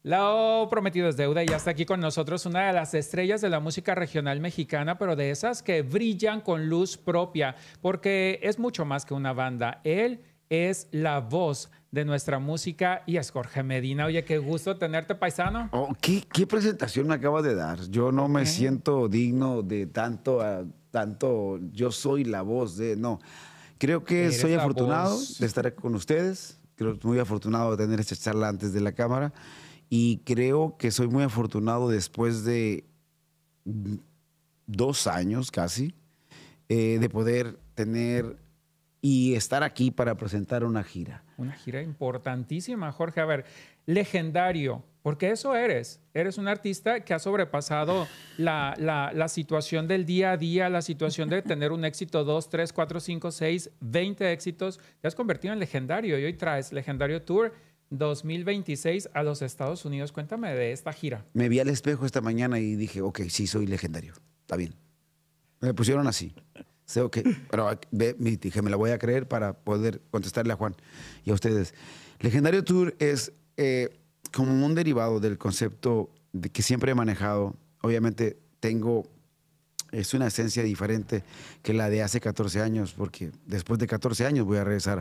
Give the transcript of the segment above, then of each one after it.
Lo prometido es deuda y ya está aquí con nosotros una de las estrellas de la música regional mexicana, pero de esas que brillan con luz propia, porque es mucho más que una banda. Él es la voz de nuestra música y es Jorge Medina. Oye, qué gusto tenerte, paisano. Oh, ¿qué presentación me acabas de dar? Yo no ¿Por me qué? siento digno de tanto, yo soy la voz de, no. Creo que Eres soy la afortunado de voz. estar aquí con ustedes, creo que muy afortunado de tener esta charla antes de la cámara y creo que soy muy afortunado después de 2 años casi, de poder tener y estar aquí para presentar una gira. Una gira importantísima, Jorge. A ver, legendario, porque eso eres. Eres un artista que ha sobrepasado la situación del día a día, la situación de tener un éxito, 2, 3, 4, 5, 6, 20 éxitos. Te has convertido en legendario y hoy traes Legendario Tour 2026 a los Estados Unidos. Cuéntame de esta gira. Me vi al espejo esta mañana y dije, ok, sí, soy legendario, está bien. Me pusieron así. Sé, ok, pero dije, me la voy a creer para poder contestarle a Juan y a ustedes. Legendario Tour es como un derivado del concepto de que siempre he manejado. Obviamente es una esencia diferente que la de hace 14 años, porque después de 14 años voy a regresar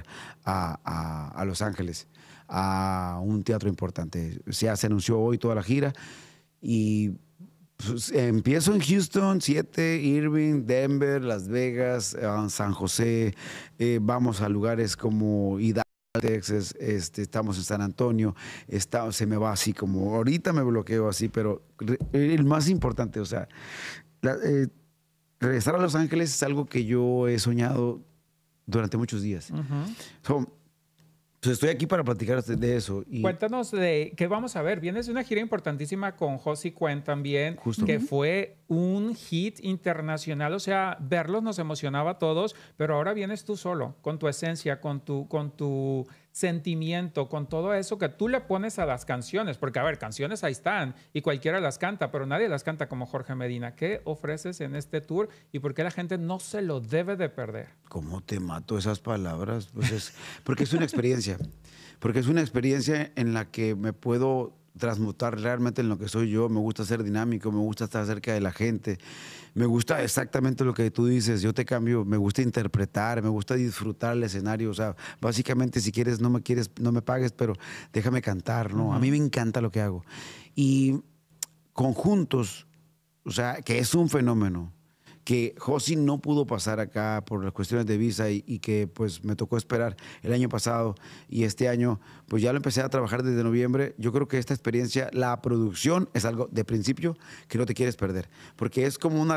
a Los Ángeles, a un teatro importante. Ya se anunció hoy toda la gira y pues, empiezo en Houston, 7, Irving, Denver, Las Vegas, San José. Vamos a lugares como Hidalgo, Texas, estamos en San Antonio. Se me va así como, ahorita me bloqueo así, pero el más importante, o sea, la- eh, regresar a Los Ángeles es algo que yo he soñado durante muchos días. Ujú. So, pues estoy aquí para platicar de eso y Cuéntanos de qué vamos a ver. Vienes de una gira importantísima con Josie Cuen también, justo. que fue un hit internacional. O sea, verlos nos emocionaba a todos, pero ahora vienes tú solo, con tu esencia, con tu sentimiento, con todo eso que tú le pones a las canciones. Porque, a ver, canciones ahí están y cualquiera las canta, pero nadie las canta como Jorge Medina. ¿Qué ofreces en este tour y por qué la gente no se lo debe de perder? ¿Cómo te mato esas palabras? Pues porque es una experiencia. Porque es una experiencia en la que me puedo transmutar realmente en lo que soy yo. Me gusta ser dinámico, me gusta estar cerca de la gente. Me gusta exactamente lo que tú dices. Yo te cambio, me gusta interpretar, me gusta disfrutar el escenario. O sea, básicamente si quieres, no me pagues, pero déjame cantar, ¿no? A mí me encanta lo que hago. Y conjuntos, o sea, que es un fenómeno que Josie no pudo pasar acá por las cuestiones de visa y que pues me tocó esperar el año pasado y este año pues ya lo empecé a trabajar desde noviembre. Yo creo que esta experiencia, la producción es algo de principio que no te quieres perder, porque es como una